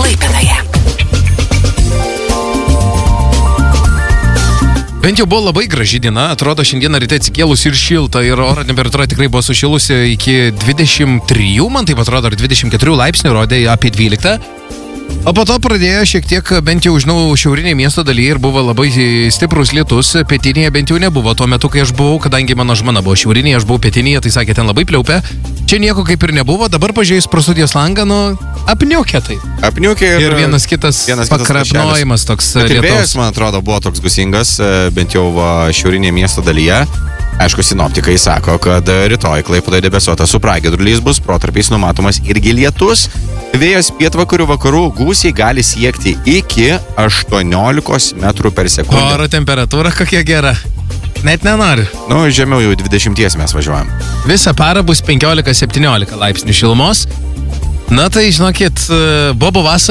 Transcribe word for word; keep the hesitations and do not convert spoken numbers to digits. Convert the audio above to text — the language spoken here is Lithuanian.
Klaipėdoje. Bent jau buvo labai graži diena, atrodo šiandieną ryte atsikėlus ir šilta ir oro temperatūra tikrai buvo sušilusi iki dvidešimt trijų, man taip atrodo, ar dvidešimt keturių laipsnių, rodė apie dvyliktą. O po to pradėjo šiek tiek, bent jau žinau, šiaurinėje miesto dalyje ir buvo labai stiprus lietus, pietinėje bent jau nebuvo. Tuo metu, kai aš buvau, kadangi mano žmona buvo šiaurinėje, aš buvau pietinėje, tai sakė, ten labai pliaupė. Čia nieko kaip ir nebuvo, dabar pažiūrėjus pro studijos langą, nu, apniukė tai. Apniukė ir, ir vienas kitas, vienas pakrapnojimas toks lietaus. lietaus. Man atrodo, buvo toks gusingas, bent jau šiaurinėje miesto dalyje. Aišku, sinoptikai sako, kad rytoj Klaipėdoje debesuota su pragiedruliais bus, protarpiais numatomas irgi lietus. Vėjas pietvakarių vakarų gūsiai gali siekti iki aštuoniolikos metrų per sekundę. Oro temperatūra kokia gera. Net nenoriu. Nu, žemiau jau dvidešimties mes važiuojam. Visą parą bus penkiolika septyniolika laipsnių šilumos. Na tai, žinokit, bobo vasara.